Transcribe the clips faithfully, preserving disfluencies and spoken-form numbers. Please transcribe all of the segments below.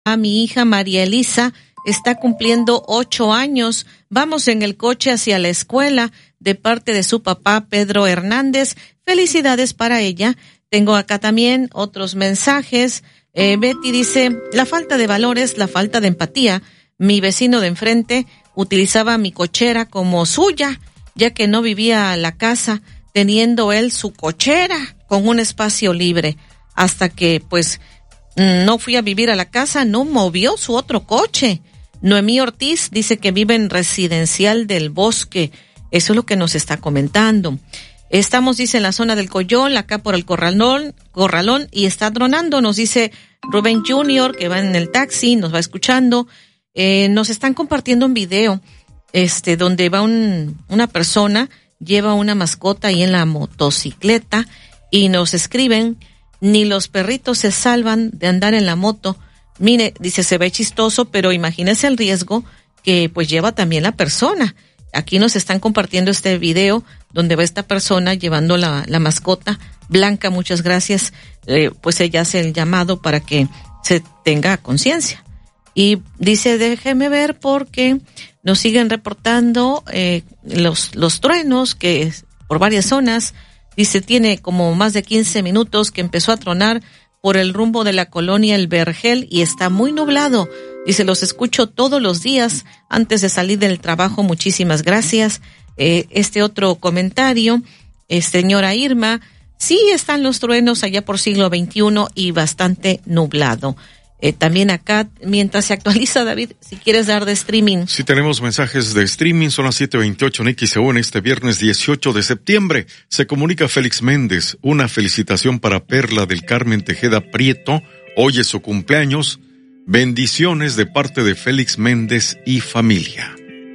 A mi hija María Elisa está cumpliendo ocho años. Vamos en el coche hacia la escuela de parte de su papá Pedro Hernández. Felicidades para ella. Tengo acá también otros mensajes. Eh, Betty dice, la falta de valores, la falta de empatía. Mi vecino de enfrente utilizaba mi cochera como suya, ya que no vivía la casa, teniendo él su cochera con un espacio libre. Hasta que, pues, no fui a vivir a la casa, no movió su otro coche. Noemí Ortiz dice que vive en Residencial del Bosque. Eso es lo que nos está comentando. Estamos, dice, en la zona del Coyol, acá por el Corralón, Corralón, y está tronando, nos dice Rubén Junior, que va en el taxi, nos va escuchando. Eh, nos están compartiendo un video, este, donde va un, una persona, lleva una mascota ahí en la motocicleta, y nos escriben, ni los perritos se salvan de andar en la moto. Mire, dice, se ve chistoso, pero imagínese el riesgo que pues lleva también la persona. Aquí nos están compartiendo este video donde va esta persona llevando la, la mascota. Blanca, muchas gracias. Eh, pues ella hace el llamado para que se tenga conciencia. Y dice, déjeme ver porque nos siguen reportando eh, los, los truenos que por varias zonas. Dice, tiene como más de quince minutos que empezó a tronar por el rumbo de la colonia El Vergel y está muy nublado. Dice, los escucho todos los días antes de salir del trabajo. Muchísimas gracias. Eh, este otro comentario, eh, señora Irma, sí están los truenos allá por siglo veintiuno y bastante nublado. Eh, también acá, mientras se actualiza, David, si quieres dar de streaming. Sí, tenemos mensajes de streaming, son las siete veintiocho en X E U en este viernes dieciocho de septiembre. Se comunica Félix Méndez, una felicitación para Perla del Carmen Tejeda Prieto, hoy es su cumpleaños. Bendiciones de parte de Félix Méndez y familia.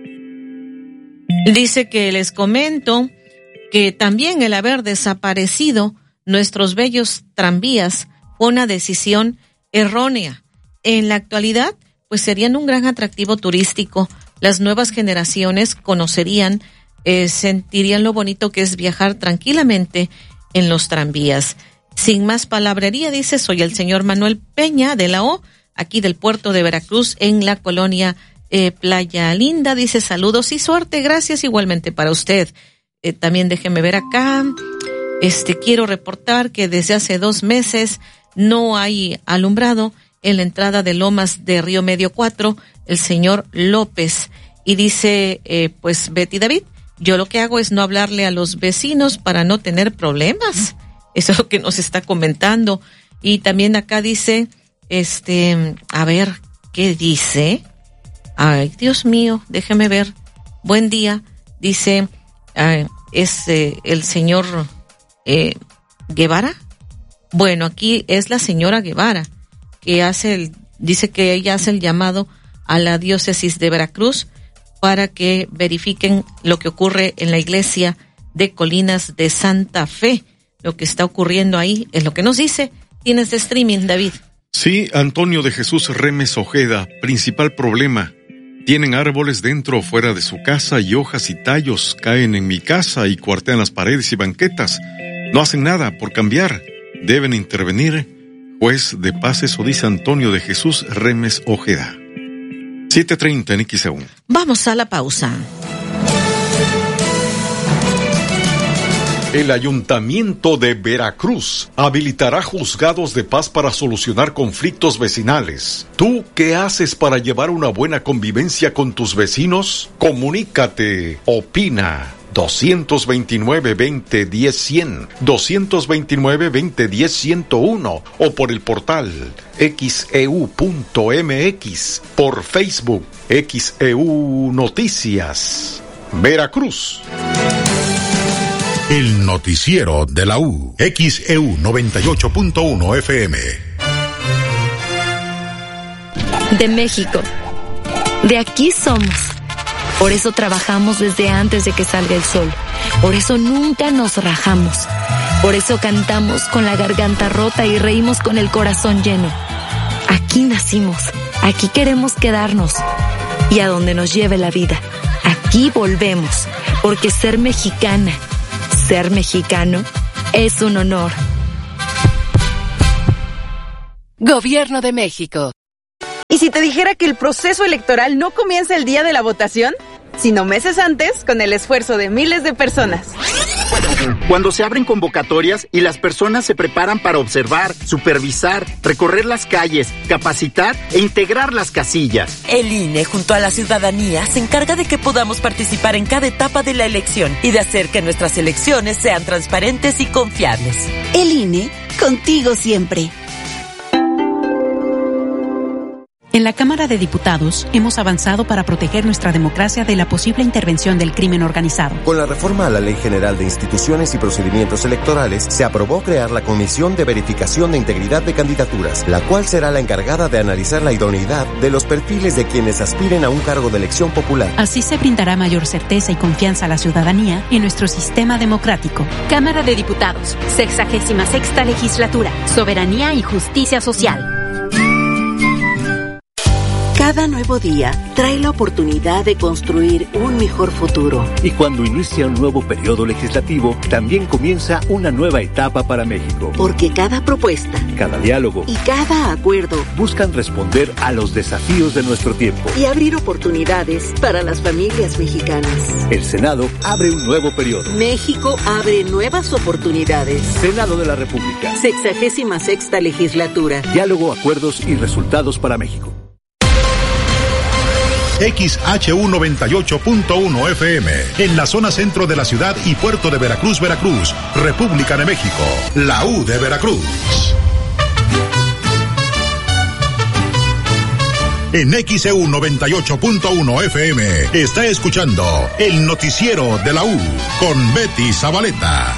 Dice que les comento que también el haber desaparecido nuestros bellos tranvías fue una decisión errónea. En la actualidad, pues serían un gran atractivo turístico. Las nuevas generaciones conocerían, eh, sentirían lo bonito que es viajar tranquilamente en los tranvías. Sin más palabrería, dice, soy el señor Manuel Peña de la O, aquí del puerto de Veracruz, en la colonia eh, Playa Linda. Dice, saludos y suerte, gracias igualmente para usted. Eh, también déjeme ver acá, este quiero reportar que desde hace dos meses no hay alumbrado en la entrada de Lomas de Río Medio cuatro, el señor López. Y dice, eh, pues Betty David, yo lo que hago es no hablarle a los vecinos para no tener problemas. Eso es lo que nos está comentando. Y también acá dice, este, a ver, ¿qué dice? Ay, Dios mío, déjeme ver. Buen día. Dice, eh, es eh, el señor eh, Guevara. Bueno, aquí es la señora Guevara, que hace el, dice que ella hace el llamado a la diócesis de Veracruz para que verifiquen lo que ocurre en la iglesia de Colinas de Santa Fe. Lo que está ocurriendo ahí es lo que nos dice. Tienes de streaming, David. Sí, Antonio de Jesús Remes Ojeda, principal problema. Tienen árboles dentro o fuera de su casa y hojas y tallos caen en mi casa y cuartean las paredes y banquetas. No hacen nada por cambiar. Deben intervenir, juez de paz, eso dice Antonio de Jesús Remes Ojeda. siete treinta en X E U. Vamos a la pausa. El Ayuntamiento de Veracruz habilitará juzgados de paz para solucionar conflictos vecinales. ¿Tú qué haces para llevar una buena convivencia con tus vecinos? Comunícate, opina. dos veintinueve, veinte, diez, cien, dos veintinueve, veinte, diez, ciento uno o por el portal X E U punto M X, por Facebook X E U Noticias. Veracruz. El noticiero de la U, X E U noventa y ocho punto uno F M. De México. De aquí somos. Por eso trabajamos desde antes de que salga el sol. Por eso nunca nos rajamos. Por eso cantamos con la garganta rota y reímos con el corazón lleno. Aquí nacimos. Aquí queremos quedarnos. Y a donde nos lleve la vida. Aquí volvemos. Porque ser mexicana, ser mexicano, es un honor. Gobierno de México. ¿Y si te dijera que el proceso electoral no comienza el día de la votación, sino meses antes, con el esfuerzo de miles de personas? Cuando se abren convocatorias y las personas se preparan para observar, supervisar, recorrer las calles, capacitar e integrar las casillas. El I N E, junto a la ciudadanía, se encarga de que podamos participar en cada etapa de la elección y de hacer que nuestras elecciones sean transparentes y confiables. El I N E, contigo siempre. En la Cámara de Diputados hemos avanzado para proteger nuestra democracia de la posible intervención del crimen organizado. Con la reforma a la Ley General de Instituciones y Procedimientos Electorales, se aprobó crear la Comisión de Verificación de Integridad de Candidaturas, la cual será la encargada de analizar la idoneidad de los perfiles de quienes aspiren a un cargo de elección popular. Así se brindará mayor certeza y confianza a la ciudadanía en nuestro sistema democrático. Cámara de Diputados, sexagésima sexta legislatura, soberanía y justicia social. Cada nuevo día trae la oportunidad de construir un mejor futuro. Y cuando inicia un nuevo periodo legislativo, también comienza una nueva etapa para México. Porque cada propuesta, cada diálogo y cada acuerdo buscan responder a los desafíos de nuestro tiempo y abrir oportunidades para las familias mexicanas. El Senado abre un nuevo periodo. México abre nuevas oportunidades. Senado de la República. Sexagésima sexta legislatura. Diálogo, acuerdos y resultados para México. X H U noventa y ocho punto uno F M, en la zona centro de la ciudad y puerto de Veracruz, Veracruz, República de México, la U de Veracruz. En X E U noventa y ocho punto uno F M está escuchando el noticiero de la U con Betty Zabaleta.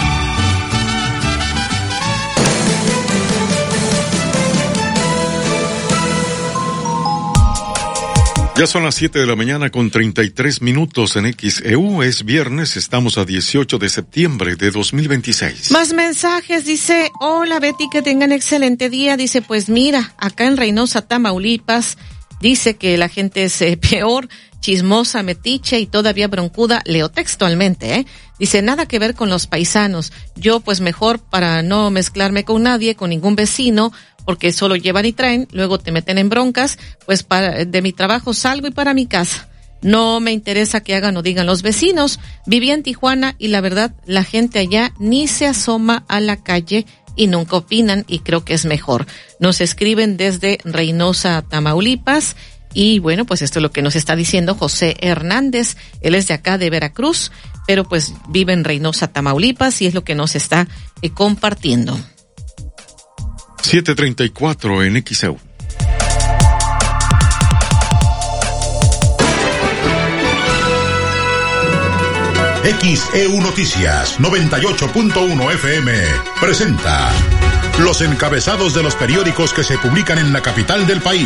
Ya son las siete de la mañana con treinta y tres minutos en X E U. Es viernes, estamos a dieciocho de septiembre de dos mil veintiséis. Más mensajes, dice, hola Betty, que tengan excelente día. Dice, pues mira, acá en Reynosa, Tamaulipas, dice que la gente es eh, peor, chismosa, metiche y todavía broncuda. Leo textualmente, ¿eh? Dice, nada que ver con los paisanos. Yo pues mejor para no mezclarme con nadie, con ningún vecino, porque solo llevan y traen, luego te meten en broncas, pues para, de mi trabajo salgo y para mi casa. No me interesa que hagan o digan los vecinos. Viví en Tijuana y la verdad, la gente allá ni se asoma a la calle y nunca opinan y creo que es mejor. Nos escriben desde Reynosa, Tamaulipas. Y bueno, pues esto es lo que nos está diciendo José Hernández. Él es de acá de Veracruz, pero pues vive en Reynosa, Tamaulipas y es lo que nos está eh, compartiendo. siete treinta y cuatro en X E U. X E U Noticias noventa y ocho punto uno F M presenta los encabezados de los periódicos que se publican en la capital del país.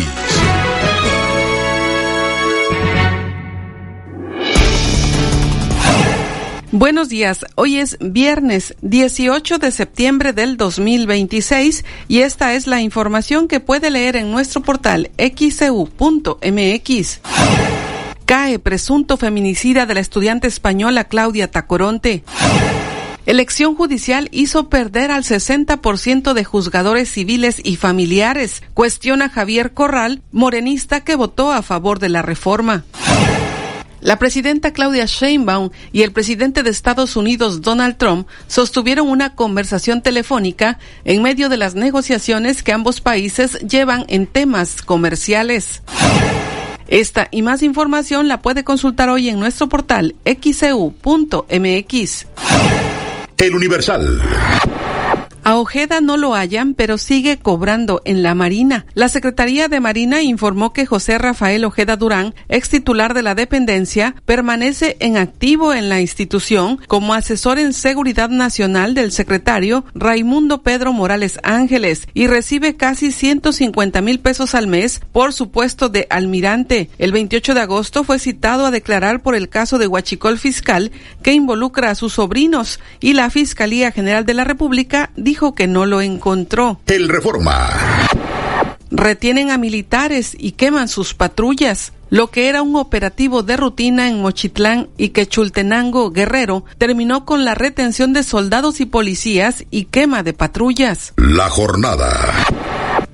Buenos días, hoy es viernes dieciocho de septiembre del dos mil veintiséis y esta es la información que puede leer en nuestro portal x e u punto m x. Cae presunto feminicida de la estudiante española Claudia Tacoronte. Elección judicial hizo perder al sesenta por ciento de juzgadores civiles y familiares, cuestiona Javier Corral, morenista que votó a favor de la reforma. La presidenta Claudia Sheinbaum y el presidente de Estados Unidos, Donald Trump, sostuvieron una conversación telefónica en medio de las negociaciones que ambos países llevan en temas comerciales. Esta y más información la puede consultar hoy en nuestro portal x e u punto m x. El Universal. A Ojeda no lo hallan, pero sigue cobrando en la Marina. La Secretaría de Marina informó que José Rafael Ojeda Durán, ex titular de la dependencia, permanece en activo en la institución como asesor en seguridad nacional del secretario Raimundo Pedro Morales Ángeles y recibe casi ciento cincuenta mil pesos al mes por su puesto de almirante. El veintiocho de agosto fue citado a declarar por el caso de huachicol fiscal que involucra a sus sobrinos y la Fiscalía General de la República dijo dijo que no lo encontró. El Reforma. Retienen a militares y queman sus patrullas. Lo que era un operativo de rutina en Mochitlán y Quechultenango, Guerrero, terminó con la retención de soldados y policías y quema de patrullas. La Jornada.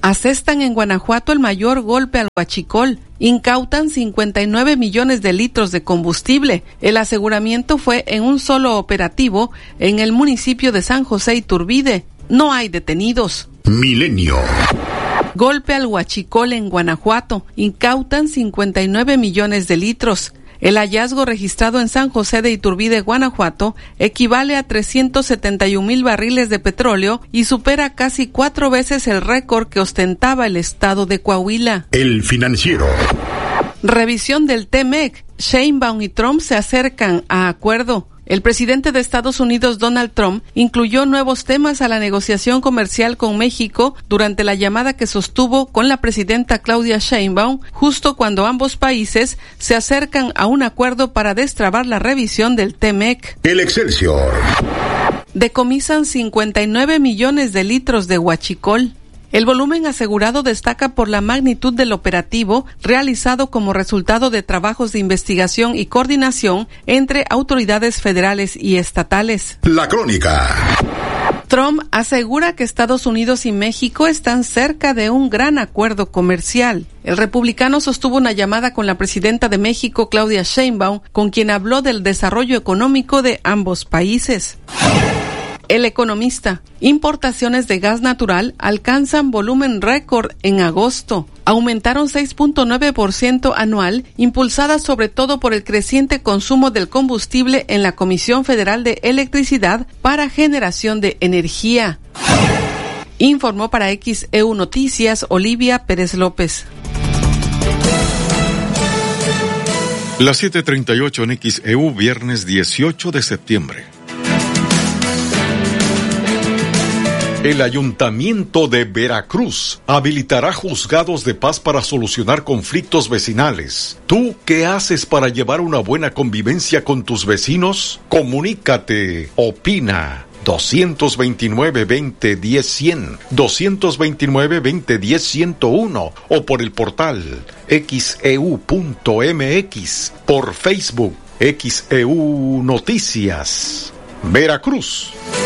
Asestan en Guanajuato el mayor golpe al huachicol. Incautan cincuenta y nueve millones de litros de combustible. El aseguramiento fue en un solo operativo en el municipio de San José Iturbide. No hay detenidos. Milenio. Golpe al huachicol en Guanajuato. Incautan cincuenta y nueve millones de litros. El hallazgo registrado en San José de Iturbide, Guanajuato, equivale a trescientos setenta y un mil barriles de petróleo y supera casi cuatro veces el récord que ostentaba el estado de Coahuila. El Financiero. Revisión del T M E C. Sheinbaum y Trump se acercan a acuerdo. El presidente de Estados Unidos, Donald Trump, incluyó nuevos temas a la negociación comercial con México durante la llamada que sostuvo con la presidenta Claudia Sheinbaum, justo cuando ambos países se acercan a un acuerdo para destrabar la revisión del T M E C. El Excelsior. Decomisan cincuenta y nueve millones de litros de huachicol. El volumen asegurado destaca por la magnitud del operativo realizado como resultado de trabajos de investigación y coordinación entre autoridades federales y estatales. La Crónica. Trump asegura que Estados Unidos y México están cerca de un gran acuerdo comercial. El republicano sostuvo una llamada con la presidenta de México, Claudia Sheinbaum, con quien habló del desarrollo económico de ambos países. El Economista. Importaciones de gas natural alcanzan volumen récord en agosto. Aumentaron seis punto nueve por ciento anual, impulsadas sobre todo por el creciente consumo del combustible en la Comisión Federal de Electricidad para generación de energía. Informó para X E U Noticias Olivia Pérez López. Las siete treinta y ocho en X E U, viernes dieciocho de septiembre. El Ayuntamiento de Veracruz habilitará juzgados de paz para solucionar conflictos vecinales. ¿Tú qué haces para llevar una buena convivencia con tus vecinos? Comunícate, opina. dos veintinueve, veinte, diez, cien, dos veintinueve, veinte, diez, ciento uno o por el portal X E U punto M X, por Facebook X E U Noticias. Veracruz.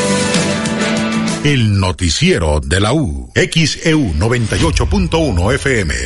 El noticiero de la U. X E U noventa y ocho punto uno F M.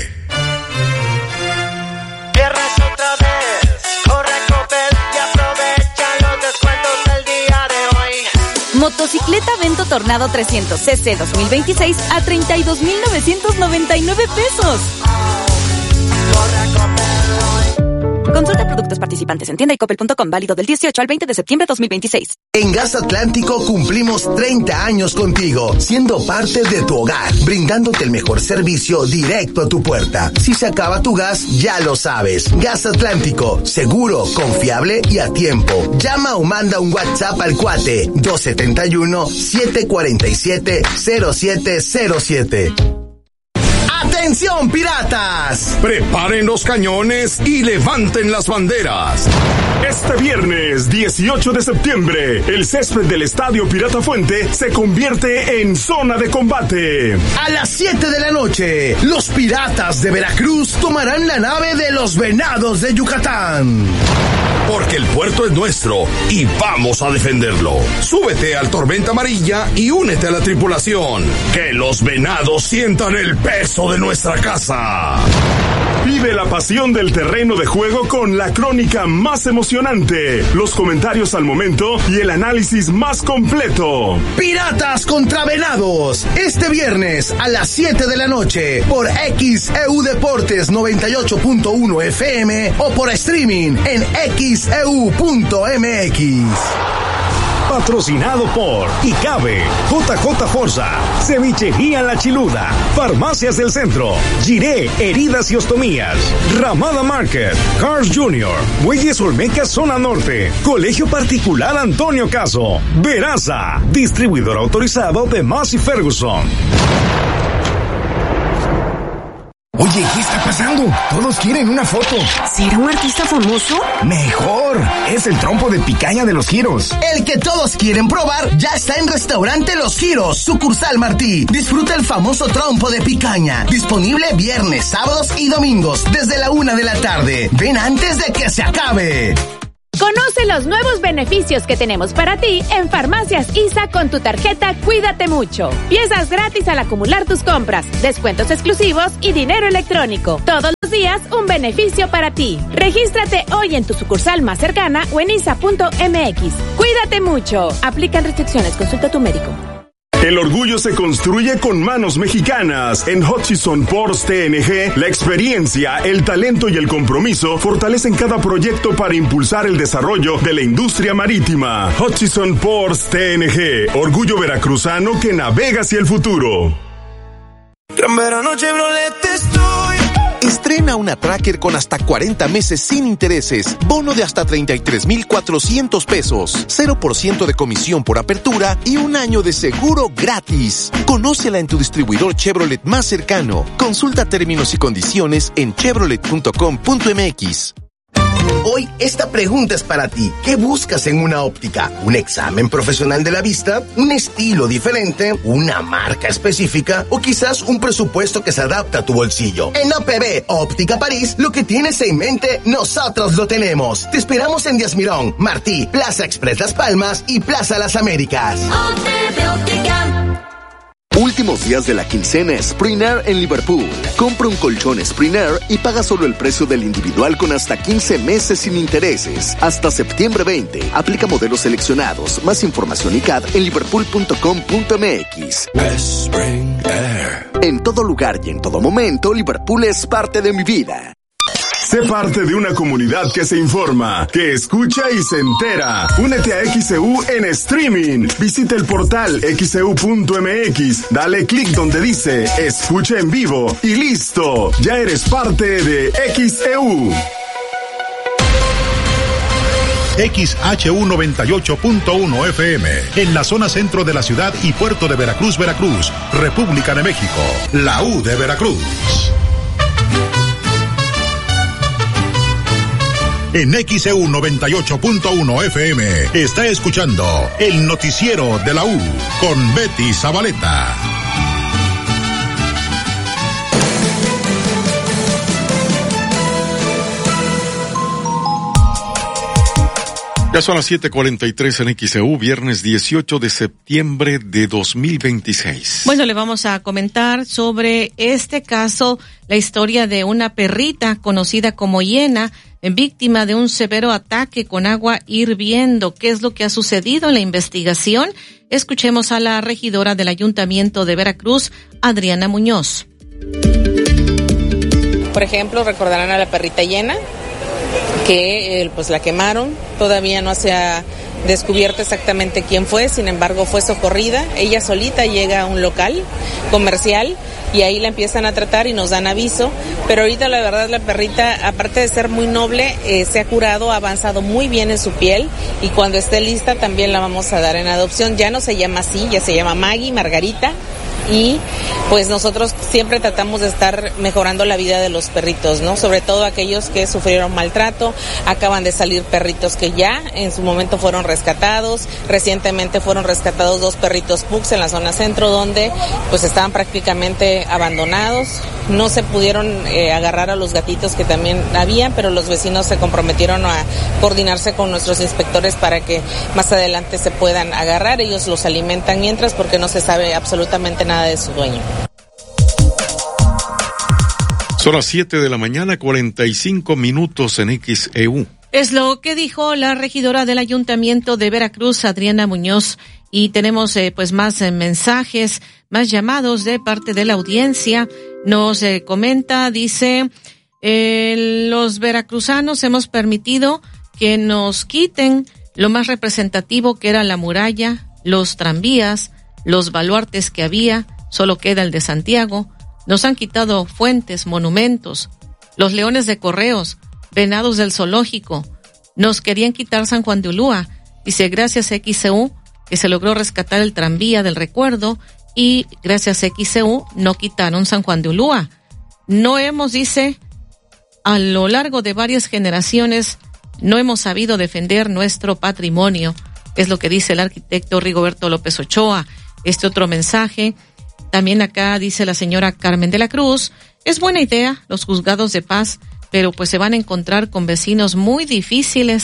Viernes otra vez, corre Coppel y aprovecha los descuentos del día de hoy. Motocicleta Vento Tornado trescientos C C dos mil veintiséis a treinta y dos mil novecientos noventa y nueve pesos. Corre Coppel hoy. Consulta productos participantes en tienda y coppel punto com, válido del dieciocho al veinte de septiembre de dos mil veintiséis. En Gas Atlántico cumplimos treinta años contigo, siendo parte de tu hogar, brindándote el mejor servicio directo a tu puerta. Si se acaba tu gas, ya lo sabes. Gas Atlántico, seguro, confiable y a tiempo. Llama o manda un WhatsApp al cuate dos siete uno, siete cuatro siete, cero siete cero siete. ¡Atención, piratas! Preparen los cañones y levanten las banderas. Este viernes dieciocho de septiembre, el césped del Estadio Pirata Fuente se convierte en zona de combate. A las siete de la noche, los piratas de Veracruz tomarán la nave de los Venados de Yucatán. Porque el puerto es nuestro y vamos a defenderlo. Súbete al Tormenta Amarilla y únete a la tripulación. Que los Venados sientan el peso de nuestra casa. Vive la pasión del terreno de juego con la crónica más emocionante, los comentarios al momento y el análisis más completo. Piratas contra Venados, este viernes a las siete de la noche por X E U Deportes noventa y ocho punto uno F M o por streaming en X E U punto M X. Patrocinado por Icabe, J J Forza, Cevichería La Chiluda, Farmacias del Centro, Giré, Heridas y Ostomías, Ramada Market, Cars Junior, Muelles Olmeca Zona Norte, Colegio Particular Antonio Caso, Veraza, distribuidor autorizado de Massey Ferguson. Oye, ¿qué está pasando? Todos quieren una foto. ¿Será un artista famoso? Mejor, es el trompo de picaña de Los Giros. El que todos quieren probar ya está en Restaurante Los Giros, sucursal Martí. Disfruta el famoso trompo de picaña, disponible viernes, sábados y domingos desde la una de la tarde. Ven antes de que se acabe. Conoce los nuevos beneficios que tenemos para ti en Farmacias I S A con tu tarjeta Cuídate Mucho. Piezas gratis al acumular tus compras, descuentos exclusivos y dinero electrónico. Todos los días un beneficio para ti. Regístrate hoy en tu sucursal más cercana o en isa punto m x. Cuídate mucho. Aplican restricciones. Consulta a tu médico. El orgullo se construye con manos mexicanas. En Hutchison Ports T N G, la experiencia, el talento y el compromiso fortalecen cada proyecto para impulsar el desarrollo de la industria marítima. Hutchison Ports T N G, orgullo veracruzano que navega hacia el futuro. Gran verano Chevrolet estoy. Estrena una Tracker con hasta cuarenta meses sin intereses, bono de hasta treinta y tres mil cuatrocientos pesos, cero por ciento de comisión por apertura y un año de seguro gratis. Conócela en tu distribuidor Chevrolet más cercano. Consulta términos y condiciones en chevrolet punto com punto m x. Hoy esta pregunta es para ti. ¿Qué buscas en una óptica? ¿Un examen profesional de la vista? ¿Un estilo diferente? ¿Una marca específica? ¿O quizás un presupuesto que se adapta a tu bolsillo? En O P B, Óptica París, lo que tienes en mente, nosotros lo tenemos. Te esperamos en Díaz Mirón, Martí, Plaza Express Las Palmas y Plaza Las Américas. O P B Óptica. Últimos días de la quincena Spring Air en Liverpool. Compra un colchón Spring Air y paga solo el precio del individual con hasta quince meses sin intereses. Hasta septiembre veinte. Aplica modelos seleccionados. Más información y C A D en liverpool punto com punto m x. Spring Air. En todo lugar y en todo momento, Liverpool es parte de mi vida. Sé parte de una comunidad que se informa, que escucha y se entera. Únete a X E U en streaming. Visita el portal x e u punto m x, dale clic donde dice Escucha en vivo y listo. Ya eres parte de X E U. X H U noventa y ocho punto uno F M, en la zona centro de la ciudad y puerto de Veracruz, Veracruz, República de México. La U de Veracruz. En X E U noventa y ocho punto uno F M está escuchando el noticiero de la U con Betty Zabaleta. Ya son las siete cuarenta y tres en X E U, viernes dieciocho de septiembre de dos mil veintiséis. Bueno, le vamos a comentar sobre este caso, la historia de una perrita conocida como Hiena, víctima de un severo ataque con agua hirviendo. ¿Qué es lo que ha sucedido en la investigación? Escuchemos a la regidora del Ayuntamiento de Veracruz, Adriana Muñoz. Por ejemplo, recordarán a la perrita Hiena, que eh, pues la quemaron. Todavía no se ha descubierto exactamente quién fue, sin embargo fue socorrida. Ella solita llega a un local comercial y ahí la empiezan a tratar y nos dan aviso, pero ahorita la verdad la perrita, aparte de ser muy noble, eh, se ha curado, ha avanzado muy bien en su piel y cuando esté lista también la vamos a dar en adopción. Ya no se llama así, ya se llama Maggie, Margarita, y pues nosotros siempre tratamos de estar mejorando la vida de los perritos, ¿no? Sobre todo aquellos que sufrieron maltrato. Acaban de salir perritos que ya en su momento fueron rescatados. Recientemente fueron rescatados dos perritos pugs en la zona centro donde pues estaban prácticamente abandonados. No se pudieron eh, agarrar a los gatitos que también había, pero los vecinos se comprometieron a coordinarse con nuestros inspectores para que más adelante se puedan agarrar. Ellos los alimentan mientras porque no se sabe absolutamente nada de su dueño. Son las siete de la mañana, cuarenta y cinco minutos en X E U. Es lo que dijo la regidora del Ayuntamiento de Veracruz, Adriana Muñoz, y tenemos eh, pues más eh, mensajes, más llamados de parte de la audiencia. Nos eh, comenta, dice, eh, los veracruzanos hemos permitido que nos quiten lo más representativo que era la muralla, los tranvías, los baluartes que había, solo queda el de Santiago. Nos han quitado fuentes, monumentos, los leones de correos, venados del zoológico. Nos querían quitar San Juan de Ulúa. Dice, gracias a X E U que se logró rescatar el tranvía del recuerdo y gracias a X E U no quitaron San Juan de Ulúa. No hemos, dice, a lo largo de varias generaciones, no hemos sabido defender nuestro patrimonio. Es lo que dice el arquitecto Rigoberto López Ochoa. Este otro mensaje, también acá dice la señora Carmen de la Cruz, es buena idea los juzgados de paz, pero pues se van a encontrar con vecinos muy difíciles.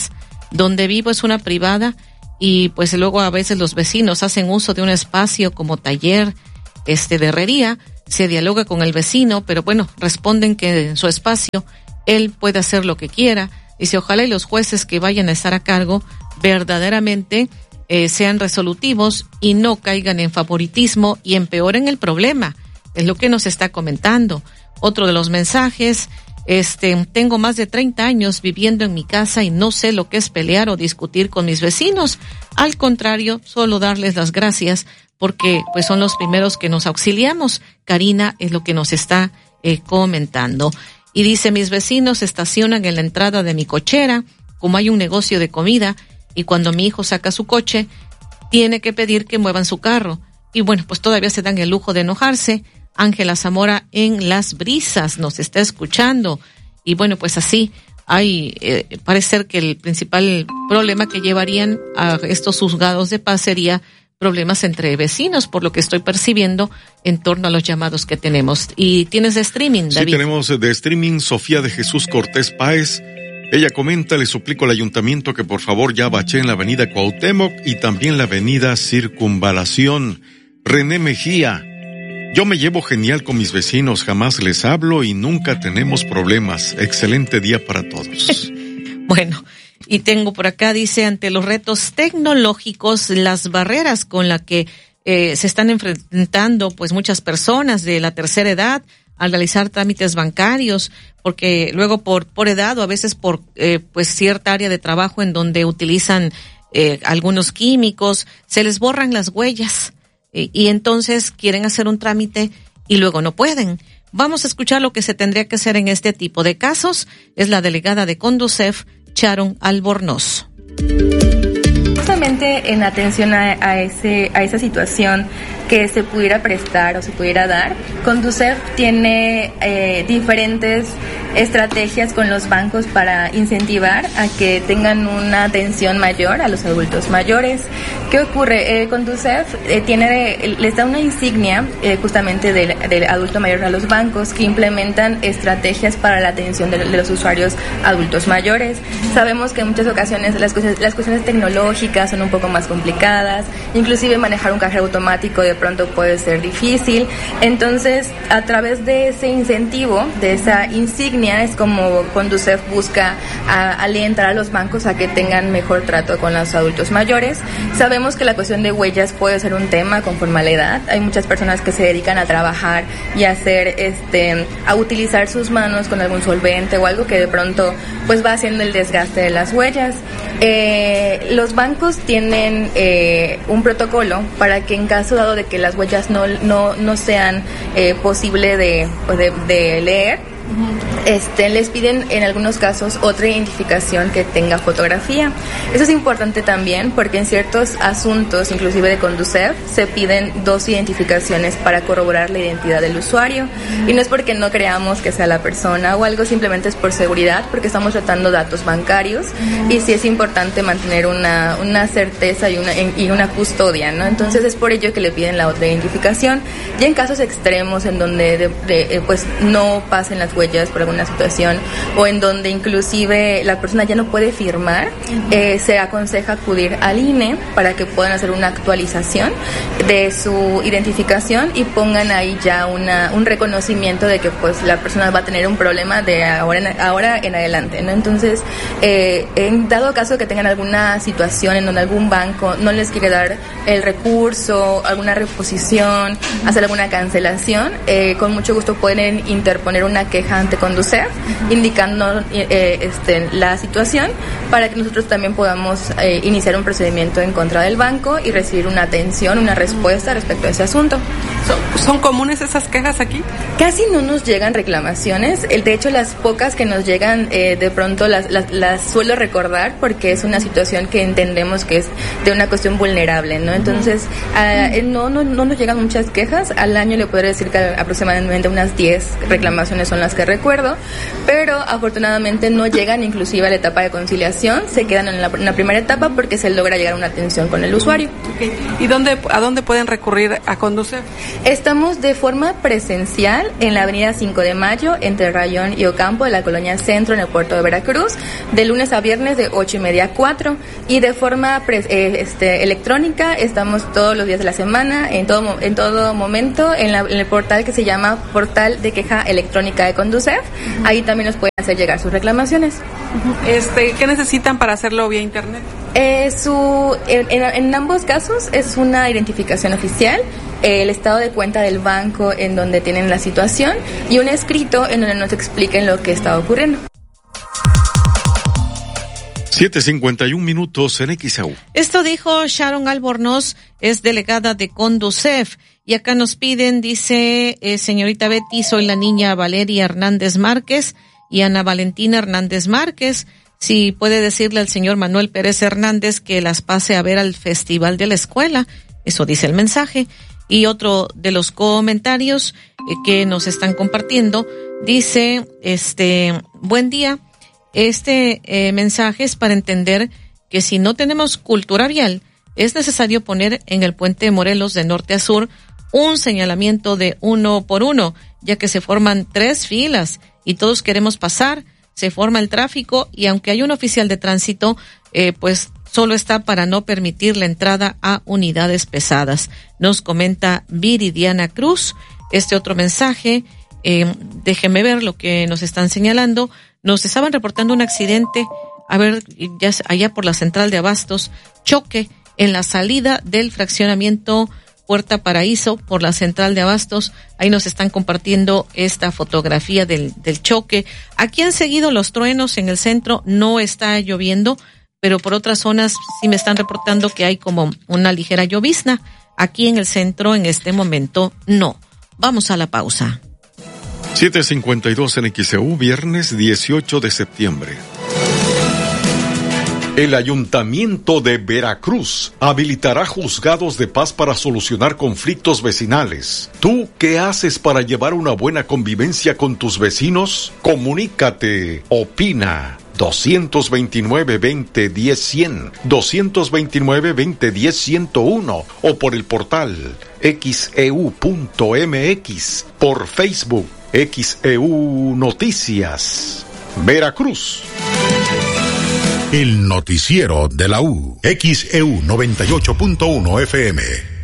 Donde vivo es una privada y pues luego a veces los vecinos hacen uso de un espacio como taller, este de herrería. Se dialoga con el vecino, pero bueno, responden que en su espacio él puede hacer lo que quiera. Dice, ojalá y los jueces que vayan a estar a cargo verdaderamente eh, sean resolutivos y no caigan en favoritismo y empeoren el problema. Es lo que nos está comentando. Otro de los mensajes, este, tengo más de treinta años viviendo en mi casa y no sé lo que es pelear o discutir con mis vecinos. Al contrario, solo darles las gracias porque pues son los primeros que nos auxiliamos. Karina es lo que nos está eh, comentando. Y dice, mis vecinos estacionan en la entrada de mi cochera, como hay un negocio de comida, y cuando mi hijo saca su coche, tiene que pedir que muevan su carro. Y bueno, pues todavía se dan el lujo de enojarse. Ángela Zamora en Las Brisas nos está escuchando. Y bueno, pues así hay, eh, parece ser que el principal problema que llevarían a estos juzgados de paz sería problemas entre vecinos, por lo que estoy percibiendo en torno a los llamados que tenemos. ¿Y tienes de streaming, David? Sí, tenemos de streaming Sofía de Jesús Cortés Páez. Ella comenta, le suplico al ayuntamiento que por favor ya bache en la avenida Cuauhtémoc y también la avenida Circunvalación. René Mejía, yo me llevo genial con mis vecinos, jamás les hablo y nunca tenemos problemas. Excelente día para todos. Bueno, y tengo por acá, dice, ante los retos tecnológicos, las barreras con las que eh, se están enfrentando pues muchas personas de la tercera edad al realizar trámites bancarios, porque luego por por edad o a veces por eh, pues cierta área de trabajo en donde utilizan eh, algunos químicos, se les borran las huellas eh, y entonces quieren hacer un trámite y luego no pueden. Vamos a escuchar lo que se tendría que hacer en este tipo de casos. Es la delegada de Conducef, Sharon Albornoz. Justamente en atención a, a ese a esa situación que se pudiera prestar o se pudiera dar, Conducef tiene eh, diferentes estrategias con los bancos para incentivar a que tengan una atención mayor a los adultos mayores. ¿Qué ocurre? Eh, Conducef eh, tiene, eh, les da una insignia eh, justamente del, del adulto mayor a los bancos que implementan estrategias para la atención de, de los usuarios adultos mayores. Sabemos que en muchas ocasiones las, cosas, las cuestiones tecnológicas son un poco más complicadas, inclusive manejar un cajero automático de pronto puede ser difícil. Entonces, a través de ese incentivo, de esa insignia, es como Conducef busca a, alentar a los bancos a que tengan mejor trato con los adultos mayores. Sabemos que la cuestión de huellas puede ser un tema conforme a la edad. Hay muchas personas que se dedican a trabajar y a hacer, este, a utilizar sus manos con algún solvente o algo que de pronto pues va haciendo el desgaste de las huellas. Eh, los bancos tienen eh, un protocolo para que en caso dado de que las huellas no no no sean eh, posible de, de de leer, Este, les piden en algunos casos otra identificación que tenga fotografía. Eso es importante también porque en ciertos asuntos, inclusive de Conducef, se piden dos identificaciones para corroborar la identidad del usuario. Y no es porque no creamos que sea la persona o algo, simplemente es por seguridad, porque estamos tratando datos bancarios y sí es importante mantener una, una certeza y una, y una custodia, ¿no? Entonces es por ello que le piden la otra identificación. Y en casos extremos en donde de, de, pues no pasen las huellas por alguna situación o en donde inclusive la persona ya no puede firmar, eh, se aconseja acudir al I N E para que puedan hacer una actualización de su identificación y pongan ahí ya una un reconocimiento de que pues la persona va a tener un problema de ahora en, ahora en adelante, ¿no? Entonces, eh, en dado caso que tengan alguna situación en donde algún banco no les quiere dar el recurso, alguna reposición, hacer alguna cancelación, eh, con mucho gusto pueden interponer una queja ante Conducef, indicando eh, este, la situación para que nosotros también podamos eh, iniciar un procedimiento en contra del banco y recibir una atención, una respuesta respecto a ese asunto. ¿Son, son comunes esas quejas aquí? Casi no nos llegan reclamaciones. El, de hecho, las pocas que nos llegan, eh, de pronto las, las, las suelo recordar porque es una situación que entendemos que es de una cuestión vulnerable, ¿no? Entonces, uh, no, no, no nos llegan muchas quejas. Al año le podría decir que aproximadamente unas diez reclamaciones son las que recuerdo, pero afortunadamente no llegan inclusive a la etapa de conciliación, se quedan en la, en la primera etapa porque se logra llegar a una atención con el usuario. Okay. ¿Y dónde, a dónde pueden recurrir a Conducef? Estamos de forma presencial en la avenida cinco de mayo, entre Rayón y Ocampo, de la colonia Centro, en el puerto de Veracruz, de lunes a viernes de ocho y media a cuatro, y de forma pre, eh, este, electrónica estamos todos los días de la semana, en todo, en todo momento, en, la, en el portal que se llama Portal de Queja Electrónica de Conducef. Uh-huh. Ahí también nos pueden hacer llegar sus reclamaciones. Uh-huh. Este, ¿qué necesitan para hacerlo vía internet? Eh, su, en, en, en ambos casos es una identificación oficial, el estado de cuenta del banco en donde tienen la situación y un escrito en donde nos expliquen lo que está ocurriendo. siete cincuenta y un minutos en X E U. Esto dijo Sharon Albornoz, es delegada de Conducef. Y acá nos piden, dice, eh, señorita Betty, soy la niña Valeria Hernández Márquez y Ana Valentina Hernández Márquez. Si puede decirle al señor Manuel Pérez Hernández que las pase a ver al festival de la escuela. Eso dice el mensaje. Y otro de los comentarios eh, que nos están compartiendo dice, este, buen día. Este eh, mensaje es para entender que si no tenemos cultura vial, es necesario poner en el puente Morelos de norte a sur un señalamiento de uno por uno, ya que se forman tres filas y todos queremos pasar, se forma el tráfico y aunque hay un oficial de tránsito, eh, pues solo está para no permitir la entrada a unidades pesadas. Nos comenta Viridiana Cruz. Este otro mensaje, eh, déjeme ver lo que nos están señalando. Nos estaban reportando un accidente, a ver, ya allá por la central de Abastos, choque en la salida del fraccionamiento Puerta Paraíso por la central de Abastos. Ahí nos están compartiendo esta fotografía del, del choque. Aquí han seguido los truenos en el centro, no está lloviendo, pero por otras zonas sí me están reportando que hay como una ligera llovizna. Aquí en el centro en este momento no. Vamos a la pausa. siete cincuenta y dos en X E U, viernes dieciocho de septiembre. El Ayuntamiento de Veracruz habilitará juzgados de paz para solucionar conflictos vecinales. ¿Tú qué haces para llevar una buena convivencia con tus vecinos? Comunícate, opina. dos veintinueve, veinte, diez, cien, dos veintinueve, veinte, diez, ciento uno o por el portal X E U punto M X, por Facebook X E U Noticias. Veracruz. El noticiero de la U. X E U noventa y ocho punto uno F M.